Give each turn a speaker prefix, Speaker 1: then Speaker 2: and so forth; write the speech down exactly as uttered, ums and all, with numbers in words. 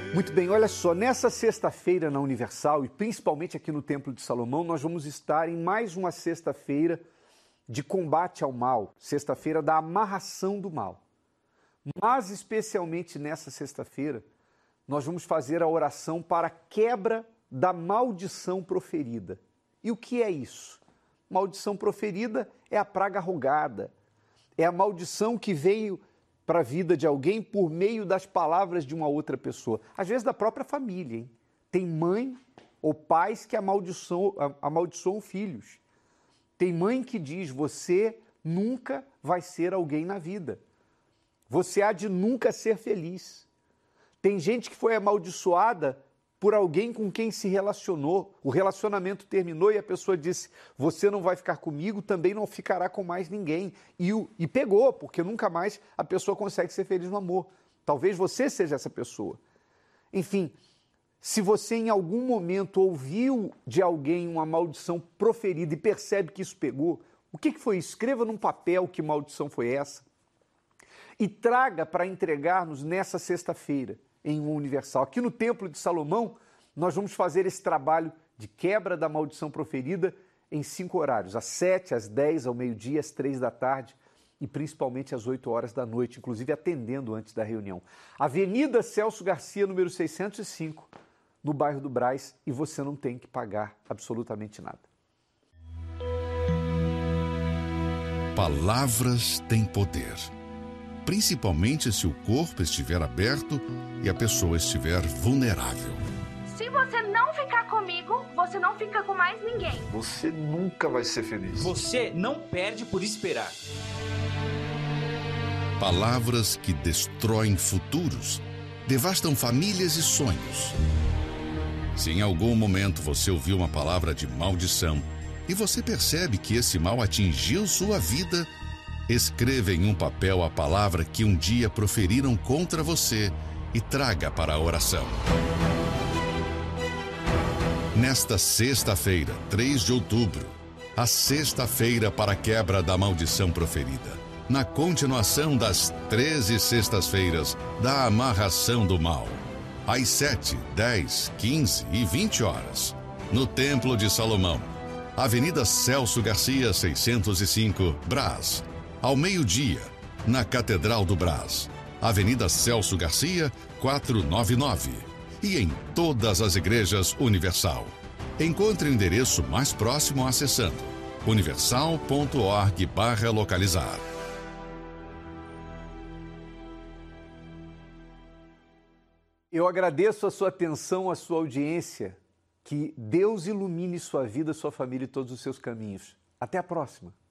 Speaker 1: Muito bem, olha só, nessa sexta-feira na Universal, e principalmente aqui no Templo de Salomão, nós vamos estar em mais uma sexta-feira de combate ao mal, sexta-feira da amarração do mal. Mas, especialmente nessa sexta-feira, nós vamos fazer a oração para a quebra da maldição proferida. E o que é isso? Maldição proferida é a praga rogada, é a maldição que veio para a vida de alguém por meio das palavras de uma outra pessoa. Às vezes da própria família, hein? Tem mãe ou pais que amaldiçoam, amaldiçoam filhos. Tem mãe que diz, você nunca vai ser alguém na vida. Você há de nunca ser feliz. Tem gente que foi amaldiçoada por alguém com quem se relacionou. O relacionamento terminou e a pessoa disse, você não vai ficar comigo, também não ficará com mais ninguém. E, o, e pegou, porque nunca mais a pessoa consegue ser feliz no amor. Talvez você seja essa pessoa. Enfim, se você em algum momento ouviu de alguém uma maldição proferida e percebe que isso pegou, o que foi isso? Escreva num papel que maldição foi essa e traga para entregar-nos nessa sexta-feira em uma Universal. Aqui no Templo de Salomão, nós vamos fazer esse trabalho de quebra da maldição proferida em cinco horários, às sete, às dez, ao meio-dia, às três da tarde e principalmente às oito horas da noite, inclusive atendendo antes da reunião. Avenida Celso Garcia, número seiscentos e cinco, no bairro do Brás, e você não tem que pagar absolutamente nada.
Speaker 2: Palavras têm poder, principalmente se o corpo estiver aberto e a pessoa estiver vulnerável.
Speaker 3: Se você não ficar comigo, você não fica com mais ninguém.
Speaker 4: Você nunca vai ser feliz.
Speaker 5: Você não perde por esperar.
Speaker 2: Palavras que destroem futuros, devastam famílias e sonhos. Se em algum momento você ouviu uma palavra de maldição e você percebe que esse mal atingiu sua vida, escreva em um papel a palavra que um dia proferiram contra você e traga para a oração. Nesta sexta-feira, três de outubro, a sexta-feira para a quebra da maldição proferida, na continuação das treze sextas-feiras da amarração do mal, às sete, dez, quinze e vinte horas, no Templo de Salomão, Avenida Celso Garcia, seiscentos e cinco, Brás. Ao meio-dia, na Catedral do Brás, Avenida Celso Garcia, quatrocentos e noventa e nove. E em todas as igrejas Universal. Encontre o endereço mais próximo acessando universal ponto org barra localizar.
Speaker 1: Eu agradeço a sua atenção, a sua audiência. Que Deus ilumine sua vida, sua família e todos os seus caminhos. Até a próxima.